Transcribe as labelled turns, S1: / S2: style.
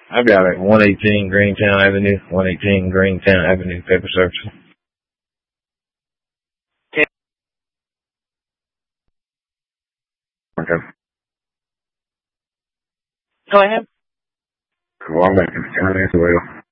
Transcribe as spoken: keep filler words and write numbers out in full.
S1: I've got it. one eighteen Greentown Avenue, one eighteen Greentown Avenue, paper service. Okay.
S2: Go ahead.
S1: Well, I'm making county as well.